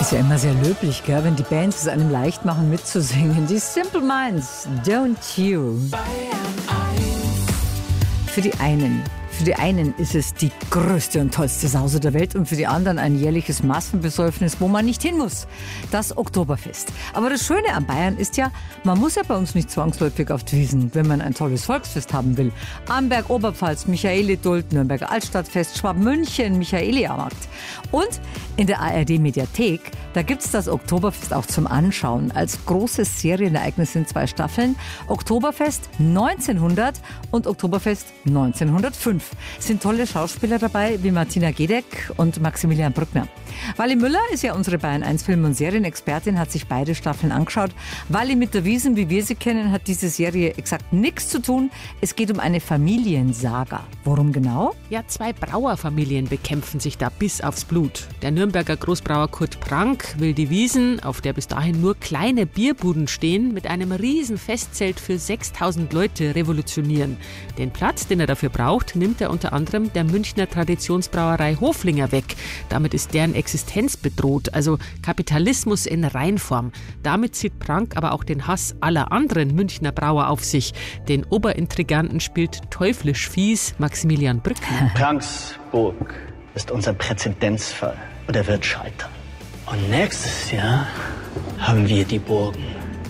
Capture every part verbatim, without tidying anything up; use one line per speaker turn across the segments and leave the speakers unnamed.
Ist ja immer sehr löblich, gell, wenn die Bands es einem leicht machen mitzusingen. Die Simple Minds, Don't You. Für die einen, für die einen ist es die größte und tollste Sause der Welt und für die anderen ein jährliches Massenbesäufnis, wo man nicht hin muss. Das Oktoberfest. Aber das Schöne an Bayern ist ja, man muss ja bei uns nicht zwangsläufig auf die Wiesn, wenn man ein tolles Volksfest haben will. Amberg, Oberpfalz, Michaelidult, Nürnberger Altstadtfest, Schwabmünchen, Michaeliamarkt. Und in der A R D-Mediathek, da gibt's das Oktoberfest auch zum Anschauen. Als großes Serienereignis in zwei Staffeln. Oktoberfest neunzehnhundert und Oktoberfest neunzehnhundertfünf. Es sind tolle Schauspieler dabei, wie Martina Gedeck und Maximilian Brückner. Wally Müller ist ja unsere Bayern eins Film- und Serienexpertin, hat sich beide Staffeln angeschaut. Wally, mit der Wiesn, wie wir sie kennen, hat diese Serie exakt nichts zu tun. Es geht um eine Familiensaga. Worum genau?
Ja, zwei Brauerfamilien bekämpfen sich da bis aufs Blut. Der Nürnberger Großbrauer Kurt Prank will die Wiesn, auf der bis dahin nur kleine Bierbuden stehen, mit einem riesen Festzelt für sechstausend Leute revolutionieren. Den Platz, den er dafür braucht, nimmt er unter anderem der Münchner Traditionsbrauerei Hoflinger weg. Damit ist deren Existenz bedroht, also Kapitalismus in Reinform. Damit zieht Prank aber auch den Hass aller anderen Münchner Brauer auf sich. Den Oberintriganten spielt teuflisch fies Maximilian Brückner.
Pranks Burg ist unser Präzedenzfall und er wird scheitern. Und nächstes Jahr haben wir die Burgen.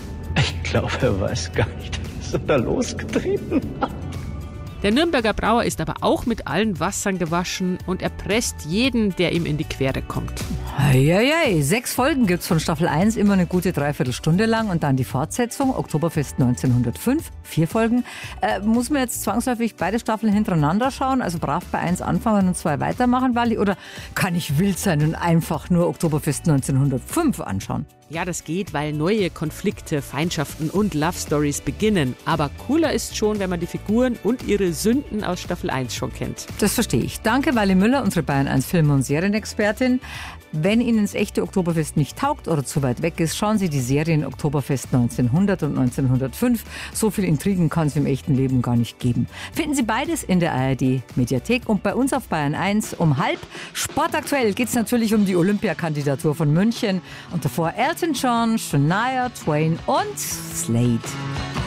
Ich glaube, er weiß gar nicht, was er da losgetrieben hat.
Der Nürnberger Brauer ist aber auch mit allen Wassern gewaschen und erpresst jeden, der ihm in die Quere kommt.
Eieiei, sechs Folgen gibt's von Staffel eins, immer eine gute Dreiviertelstunde lang und dann die Fortsetzung, Oktoberfest neunzehnhundertfünf, vier Folgen. Äh, muss man jetzt zwangsläufig beide Staffeln hintereinander schauen, also brav bei eins anfangen und zwei weitermachen, Wally? Oder kann ich wild sein und einfach nur Oktoberfest neunzehnhundertfünf anschauen?
Ja, das geht, weil neue Konflikte, Feindschaften und Love Stories beginnen. Aber cooler ist schon, wenn man die Figuren und ihre Sünden aus Staffel eins schon kennt.
Das verstehe ich. Danke, Wally Müller, unsere Bayern eins Film- und Serienexpertin. Wenn Ihnen das echte Oktoberfest nicht taugt oder zu weit weg ist, schauen Sie die Serien Oktoberfest neunzehnhundert und neunzehnhundertfünf. So viel Intrigen kann es im echten Leben gar nicht geben. Finden Sie beides in der A R D-Mediathek und bei uns auf Bayern eins um halb. Sportaktuell geht es natürlich um die Olympiakandidatur von München und davor Elton John, Shania Twain und Slade.